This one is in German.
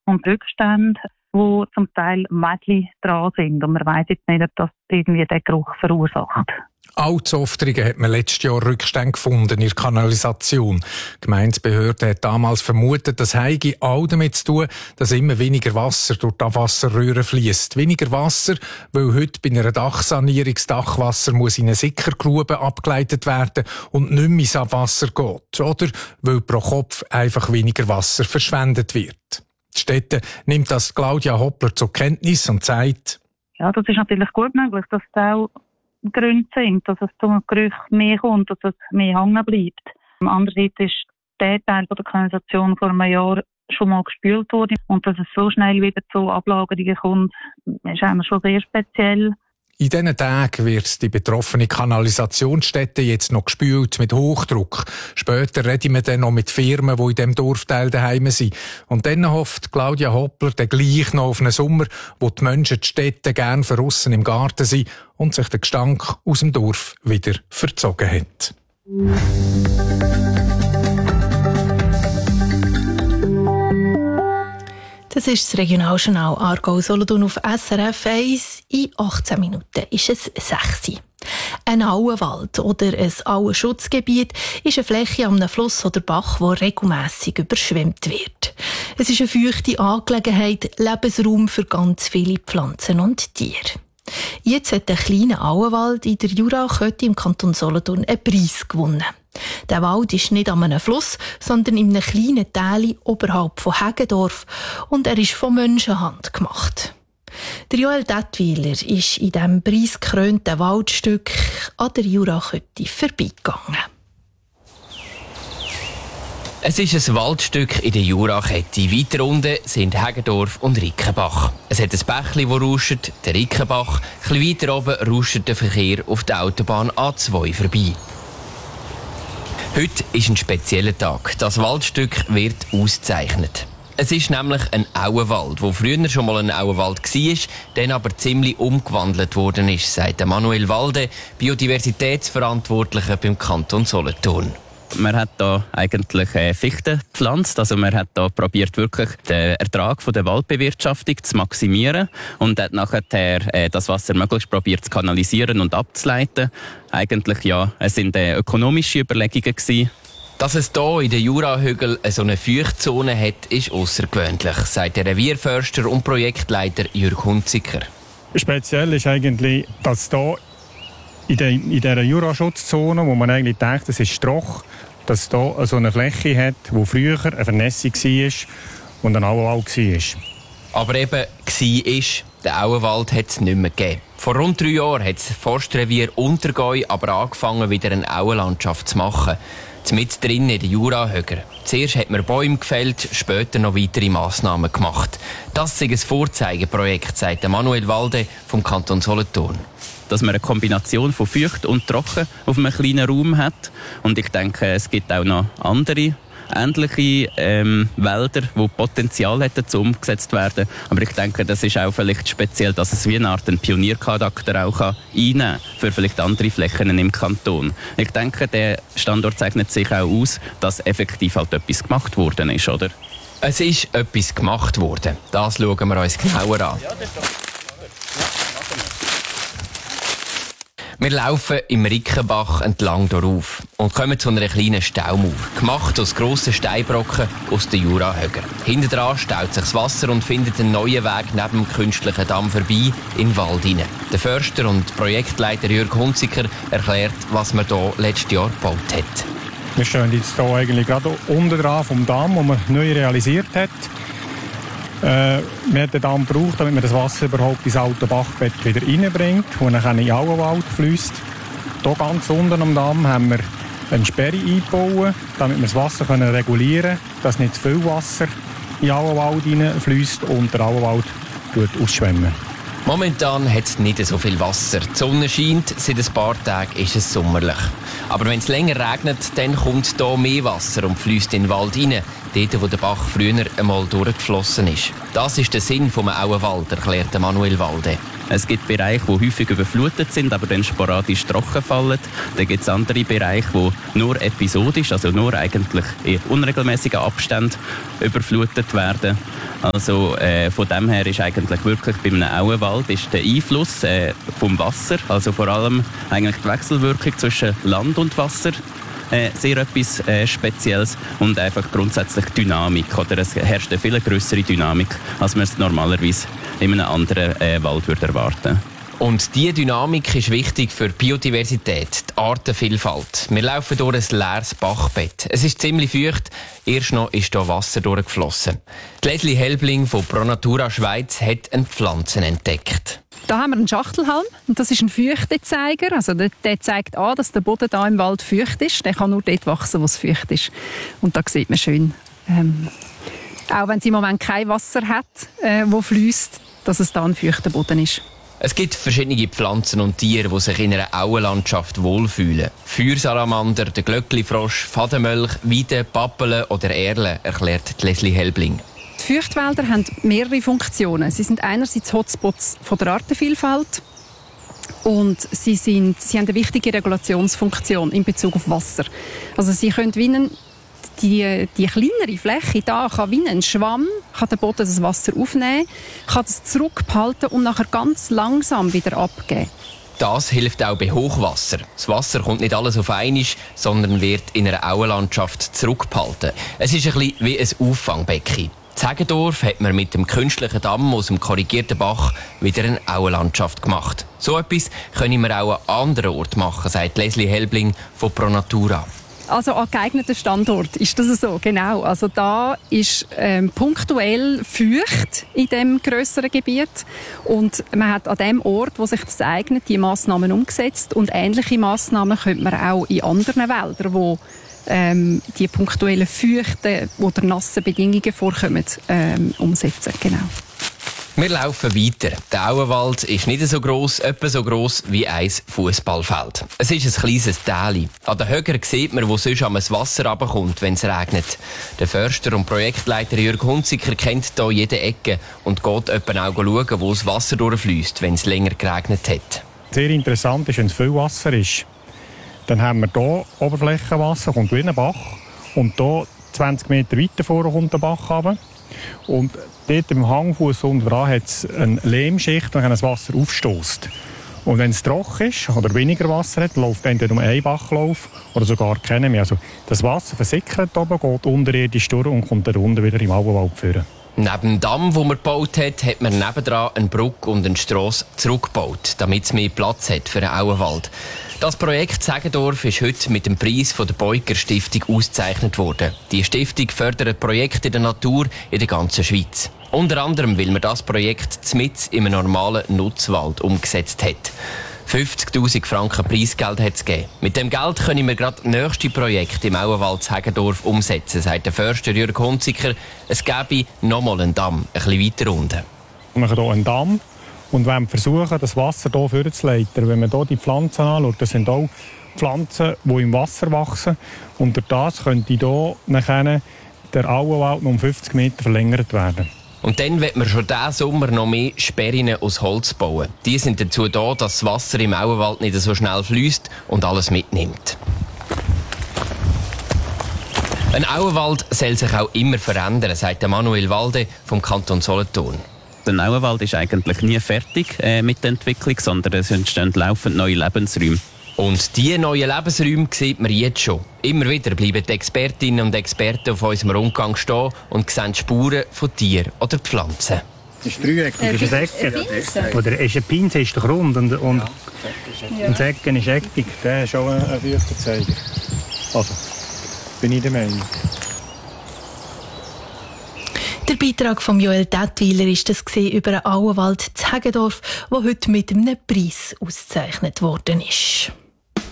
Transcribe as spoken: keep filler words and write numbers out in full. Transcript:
und Rückstände, wo zum Teil Mädchen dran sind. Und man weiss jetzt nicht, ob das irgendwie den Geruch verursacht. Allzu oft hat man letztes Jahr Rückstände gefunden in der Kanalisation. Die Gemeindebehörde hat damals vermutet, das habe all damit zu tun, dass immer weniger Wasser durch die Abwasserröhre fließt. Weniger Wasser, weil heute bei einer Dachsanierung das Dachwasser muss in eine Sickergrube abgeleitet werden und nicht mehr ins Abwasser geht. Oder weil pro Kopf einfach weniger Wasser verschwendet wird. Die Städte nimmt das Claudia Hoppler zur Kenntnis und sagt: Ja, das ist natürlich gut möglich, dass es auch Gründe sind, dass es zum Gerücht mehr kommt, dass es mehr hängen bleibt. Andererseits ist der Teil der Kanalisation vor einem Jahr schon mal gespült worden und dass es so schnell wieder zu Ablagerungen kommt, ist eigentlich schon sehr speziell. In diesen Tagen wird die betroffene Kanalisationsstätte jetzt noch gespült mit Hochdruck. Später reden wir dann noch mit Firmen, die in diesem Dorfteil daheim sind. Und dann hofft Claudia Hoppler dann gleich noch auf einen Sommer, wo die Menschen die Städte gern verrissen im Garten sind und sich der Gestank aus dem Dorf wieder verzogen hat. Das ist das Regionaljournal Aargau-Solothurn auf S R F eins. In achtzehn Minuten ist es sechs Uhr. Ein Auenwald oder ein Auenschutzgebiet ist eine Fläche an einem Fluss oder Bach, die regelmässig überschwemmt wird. Es ist eine feuchte Angelegenheit, Lebensraum für ganz viele Pflanzen und Tiere. Jetzt hat der kleine Auenwald in der Jurakette im Kanton Solothurn einen Preis gewonnen. Der Wald ist nicht an einem Fluss, sondern in einem kleinen Tal oberhalb von Heggendorf und er ist von Menschenhand gemacht. Der Joel Dettwiler ist in diesem preisgekrönten Waldstück an der Jurakette vorbeigegangen. Es ist ein Waldstück in der Jurakette. Weiter unten sind Heggendorf und Rickenbach. Es hat ein Bächli, das rauscht, der Rickenbach. Ein bisschen weiter oben rauscht der Verkehr auf der Autobahn A zwei vorbei. Heute ist ein spezieller Tag. Das Waldstück wird ausgezeichnet. Es ist nämlich ein Auenwald, wo früher schon mal ein Auenwald war, dann aber ziemlich umgewandelt worden ist, sagt Manuel Walde, Biodiversitätsverantwortlicher beim Kanton Solothurn. Man hat da eigentlich äh, Fichten gepflanzt, also man hat da probiert wirklich den Ertrag von der Waldbewirtschaftung zu maximieren und hat nachher äh, das Wasser möglichst probiert zu kanalisieren und abzuleiten. Eigentlich ja, es sind äh, ökonomische Überlegungen gewesen. Dass es hier in den Jurahügeln so eine Feuchtzone hat, ist außergewöhnlich, sagt der Revierförster und Projektleiter Jürg Hunziker. Speziell ist eigentlich, dass hier in, de, in dieser Juraschutzzone, wo man eigentlich denkt, es ist Stroch, dass es hier so eine Fläche hat, wo früher eine Vernässung war und ein Auenwald war. Aber eben war, den Auenwald hat es nicht mehr gegeben. Vor rund drei Jahren hat das Forstrevier Untergäu aber angefangen, wieder eine Auenlandschaft zu machen. Mit drin in den Jurahöger. Zuerst hat man Bäume gefällt, später noch weitere Massnahmen gemacht. Das ist ein Vorzeigeprojekt, sagt Manuel Walde vom Kanton Solothurn. Dass man eine Kombination von feucht und trocken auf einem kleinen Raum hat. Und ich denke, es gibt auch noch andere ähnliche ähm, Wälder, die Potenzial hätten, zu umgesetzt werden. Aber ich denke, das ist auch vielleicht speziell, dass es wie eine Art Pioniercharakter auch einnehmen kann für vielleicht andere Flächen im Kanton. Ich denke, der Standort zeichnet sich auch aus, dass effektiv halt etwas gemacht worden ist, oder? Es ist etwas gemacht worden. Das schauen wir uns genauer an. Wir laufen im Rickenbach entlang darauf und kommen zu einer kleinen Staumauer, gemacht aus grossen Steinbrocken aus den Jurahögern. Hinten dran staut sich das Wasser und findet einen neuen Weg neben dem künstlichen Damm vorbei in den Wald hinein. Der Förster und Projektleiter Jürg Hunziker erklärt, was man hier letztes Jahr gebaut hat. Wir stehen jetzt hier eigentlich gerade unten dran vom Damm, den man neu realisiert hat. Äh, wir haben den Damm gebraucht, damit man das Wasser überhaupt ins alte Bachbett wieder reinbringt, wo dann in den Auenwald fließt. Hier ganz unten am Damm haben wir eine Sperre eingebaut, damit wir das Wasser regulieren können, dass nicht zu viel Wasser in den Auenwald hineinfliesst und der Auenwald ausschwemmen. Momentan hat es nicht so viel Wasser. Die Sonne scheint, seit ein paar Tagen ist es sommerlich. Aber wenn es länger regnet, dann kommt hier mehr Wasser und fließt in den Wald rein. dort wo der Bach früher einmal durchgeflossen ist. Das ist der Sinn vom Auenwald, erklärt Manuel Walde. Es gibt Bereiche, die häufig überflutet sind, aber dann sporadisch trocken fallen. Dann gibt es andere Bereiche, die nur episodisch, also nur eigentlich in unregelmäßigen Abständen überflutet werden. Also äh, von dem her ist eigentlich wirklich bei einem Auenwald ist der Einfluss äh, vom Wasser, also vor allem eigentlich die Wechselwirkung zwischen Land und Wasser, äh, sehr etwas äh, Spezielles und einfach grundsätzlich Dynamik. Oder es herrscht eine viel größere Dynamik, als man es normalerweise in einem anderen äh, Wald würde erwarten. Und diese Dynamik ist wichtig für die Biodiversität, die Artenvielfalt. Wir laufen durch ein leeres Bachbett. Es ist ziemlich feucht, erst noch ist hier Wasser durchgeflossen. Leslie Helbling von Pro Natura Schweiz hat eine Pflanze entdeckt. Da haben wir einen Schachtelhalm und das ist ein Feuchtezeiger. Also der, der zeigt an, dass der Boden hier im Wald feucht ist. Der kann nur dort wachsen, wo es feucht ist. Und da sieht man schön, ähm, auch wenn es im Moment kein Wasser hat, äh, wo fließt, dass es da ein feuchter Boden ist. Es gibt verschiedene Pflanzen und Tiere, die sich in einer Auenlandschaft wohlfühlen. Feuersalamander, der Glöckli-Frosch, Fadenmölch, Weide, Pappeln oder Erlen, erklärt Leslie Helbling. Die Feuchtwälder haben mehrere Funktionen. Sie sind einerseits Hotspots von der Artenvielfalt und sie, sind, sie haben eine wichtige Regulationsfunktion in Bezug auf Wasser. Also sie können wie einen, die, die kleinere Fläche da kann wie ein Schwamm, kann der Boden das Wasser aufnehmen, kann es zurückhalten und nachher ganz langsam wieder abgeben. Das hilft auch bei Hochwasser. Das Wasser kommt nicht alles auf einmal, sondern wird in einer Auenlandschaft zurückgehalten. Es ist ein bisschen wie ein Auffangbecken. In Heggendorf hat man mit dem künstlichen Damm aus dem korrigierten Bach wieder eine Auenlandschaft gemacht. So etwas können wir auch an anderen Orten machen, sagt Leslie Helbling von Pro Natura. Also an geeigneten Standort ist das so, genau. Also da ist ähm, punktuell feucht in dem grösseren Gebiet und man hat an dem Ort, wo sich das eignet, die Massnahmen umgesetzt und ähnliche Massnahmen könnte man auch in anderen Wäldern, wo ähm, die punktuellen feuchten oder nassen Bedingungen vorkommen, ähm, umsetzen. Genau. Wir laufen weiter. Der Auenwald ist nicht so gross, etwa so gross wie ein Fußballfeld. Es ist ein kleines Täli. An den Höckern sieht man, wo sonst am Wasser runterkommt, wenn es regnet. Der Förster und Projektleiter Jürg Hunziker kennt hier jede Ecke und geht etwa auch schauen, wo das Wasser durchfliesst, wenn es länger geregnet hat. Sehr interessant ist, wenn es viel Wasser ist. Dann haben wir hier Oberflächenwasser, kommt wie ein Bach. Und hier zwanzig Meter weiter vorne kommt der Bach runter. Und dort im Hangfuss unten dran hat es eine Lehmschicht, und das Wasser aufstößt. Und wenn es trocken ist oder weniger Wasser hat, läuft entweder um einen Bachlauf oder sogar keinen mehr. Also das Wasser versickert oben, geht unterirdisch durch und kommt dann unten wieder im Auenwald führen. Neben dem Damm, den man gebaut hat, hat man nebendran eine Brücke und eine Strasse zurückgebaut, damit es mehr Platz hat für den Auenwald. Das Projekt Heggendorf ist heute mit dem Preis von der Beuker Stiftung ausgezeichnet worden. Die Stiftung fördert Projekte in der Natur in der ganzen Schweiz. Unter anderem, weil man das Projekt mitten im normalen Nutzwald umgesetzt hat. fünfzigtausend Franken Preisgeld hat es gegeben. Mit dem Geld können wir gerade das nächste Projekt im Auenwald Heggendorf umsetzen, sagt der Förster Jürg Hunziker. Es gäbe nochmal einen Damm, ein bisschen weiter unten. Wir machen hier einen Damm und wollen versuchen, das Wasser hier vorzuleiten. Wenn man hier die Pflanzen anschaut, das sind auch Pflanzen, die im Wasser wachsen. Und durch das könnte hier nachher der Auenwald um fünfzig Meter verlängert werden. Und dann wird man schon diesen Sommer noch mehr Sperrinnen aus Holz bauen. Die sind dazu da, dass das Wasser im Auenwald nicht so schnell fließt und alles mitnimmt. Ein Auenwald soll sich auch immer verändern, sagt Manuel Walde vom Kanton Solothurn. Der Auenwald ist eigentlich nie fertig äh, mit der Entwicklung, sondern es entstehen laufend neue Lebensräume. Und diese neuen Lebensräume sieht man jetzt schon. Immer wieder bleiben die Expertinnen und Experten auf unserem Rundgang stehen und sehen Spuren von Tieren oder Pflanzen. Das ist dreieckig, das ist ein Ecken. Oder ist ein Pinse ist doch rund und, und ja. Ein Ecken ist eckig. Der ist auch ein Feuchtezeiger. Also, bin ich der Meinung. Der Beitrag von Joel Dettwiler war das über den Auenwald in Heggendorf, der heute mit einem Preis ausgezeichnet worden ist.